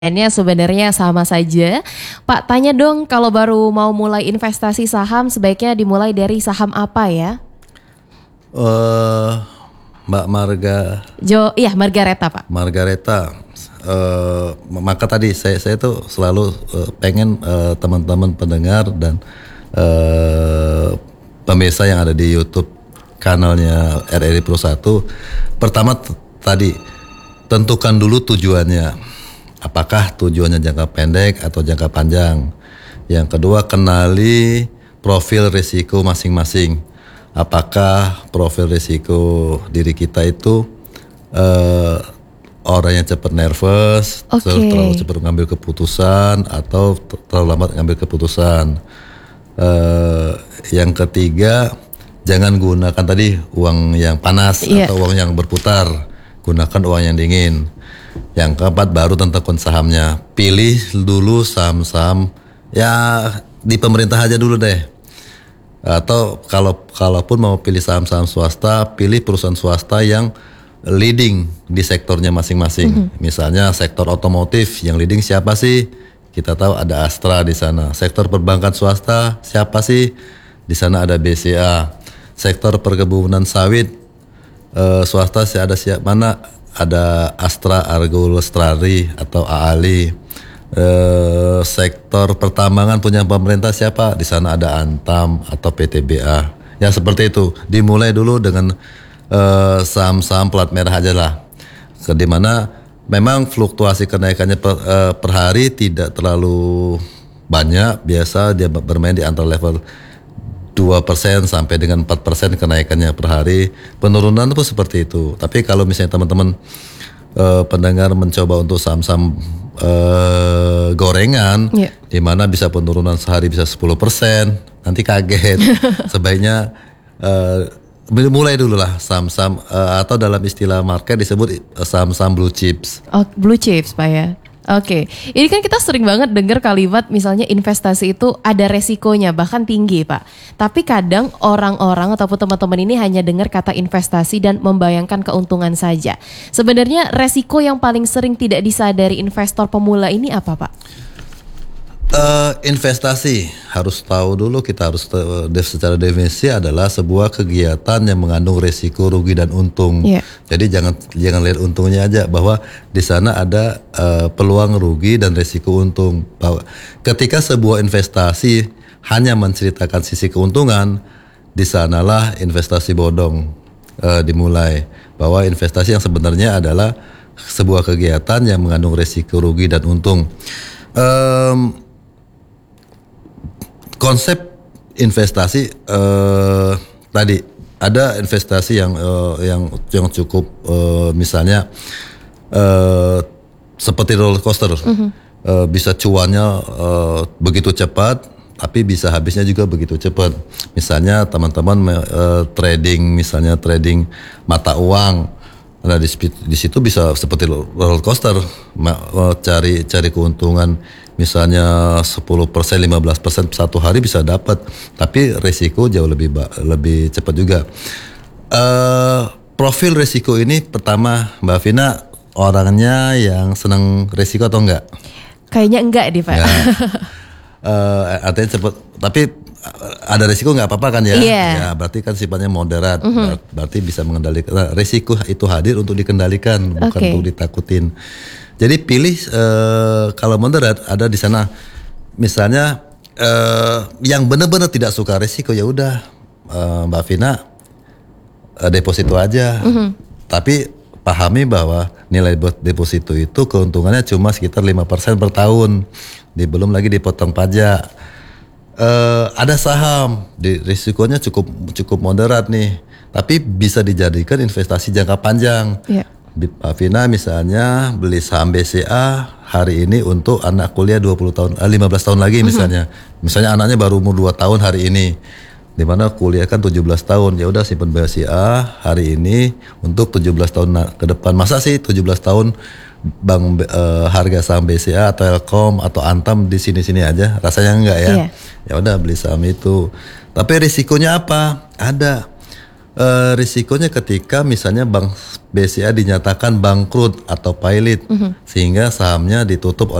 Sebenarnya sama saja. Pak, tanya dong kalau baru mau mulai investasi saham sebaiknya dimulai dari saham apa ya? eh Mbak Iya, Margareta, Pak. Margareta, maka tadi saya tuh selalu pengen teman-teman pendengar dan pemirsa yang ada di YouTube kanalnya RRI Pro 1, pertama tadi tentukan dulu tujuannya. Apakah tujuannya jangka pendek atau jangka panjang? Yang kedua, kenali profil risiko masing-masing. Apakah profil risiko diri kita itu orang yang cepat nervous, terlalu cepat mengambil keputusan, atau terlalu lambat mengambil keputusan. Yang ketiga, jangan gunakan tadi uang yang panas atau uang yang berputar. Gunakan uang yang dingin. Yang keempat, baru tentukan sahamnya. Pilih dulu saham-saham ya di pemerintah aja dulu deh. Atau kalaupun mau pilih saham-saham swasta, pilih perusahaan swasta yang leading di sektornya masing-masing. Misalnya sektor otomotif yang leading siapa sih? Kita tahu ada Astra di sana. Sektor perbankan swasta siapa sih? Di sana ada BCA. Sektor perkebunan sawit swasta ada siapa mana? Ada Astra, Argo Lestari atau AALI. Sektor pertambangan punya pemerintah siapa? Di sana ada Antam atau PTBA. Ya seperti itu. Dimulai dulu dengan saham-saham plat merah aja lah. Di mana memang fluktuasi kenaikannya per hari tidak terlalu banyak. Biasa dia bermain di antara level 2% sampai dengan 4% kenaikannya per hari. Penurunan pun seperti itu. Tapi kalau misalnya teman-teman pendengar mencoba untuk saham-saham gorengan, di mana bisa penurunan sehari bisa 10%, nanti kaget. Sebaiknya mulai dulu lah saham-saham atau dalam istilah market disebut saham-saham blue chips. Oh, blue chips, Pak ya. Oke, ini kan kita sering banget dengar kalimat misalnya investasi itu ada resikonya bahkan tinggi, Pak. Tapi kadang orang-orang ataupun teman-teman ini hanya dengar kata investasi dan membayangkan keuntungan saja. Sebenarnya resiko yang paling sering tidak disadari investor pemula ini apa, Pak? Investasi harus tahu dulu, kita harus secara definisi adalah sebuah kegiatan yang mengandung resiko, rugi dan untung. Jadi jangan lihat untungnya aja, bahwa di sana ada peluang rugi dan resiko untung. Bahwa ketika sebuah investasi hanya menceritakan sisi keuntungan, di sanalah investasi bodong dimulai. Bahwa investasi yang sebenarnya adalah sebuah kegiatan yang mengandung resiko, rugi dan untung. Konsep investasi tadi ada investasi yang cukup misalnya seperti roller coaster, bisa cuannya begitu cepat, tapi bisa habisnya juga begitu cepat. Misalnya teman-teman trading mata uang, nah di situ bisa seperti roller coaster, cari keuntungan. Misalnya 10%, 15% satu hari bisa dapat, tapi risiko jauh lebih cepat juga. Profil risiko ini pertama, Mbak Vina, orangnya yang senang risiko atau enggak? Kayaknya enggak deh, Pak. Artinya cepat, tapi ada risiko nggak apa-apa kan ya? Ya berarti kan sifatnya moderat, berarti bisa mengendalikan. Nah, risiko itu hadir untuk dikendalikan, bukan untuk ditakutin. Jadi pilih kalau moderat ada di sana. Misalnya yang benar-benar tidak suka risiko, ya udah Mbak Vina deposito aja. Tapi pahami bahwa nilai deposito itu keuntungannya cuma sekitar 5% per tahun. Belum lagi dipotong pajak. Ada saham, risikonya cukup moderat nih, tapi bisa dijadikan investasi jangka panjang. Pak Vina misalnya beli saham BCA hari ini untuk anak kuliah 15 tahun lagi misalnya. Misalnya anaknya baru umur 2 tahun hari ini, di mana kuliah kan 17 tahun. Ya udah simpan BCA hari ini untuk 17 tahun ke depan. Masa sih 17 tahun harga saham BCA atau Telkom atau Antam di sini-sini aja? Rasanya enggak ya. Ya udah beli saham itu. Tapi risikonya apa? Ada. Risikonya ketika misalnya Bank BCA dinyatakan bangkrut atau pailit, sehingga sahamnya ditutup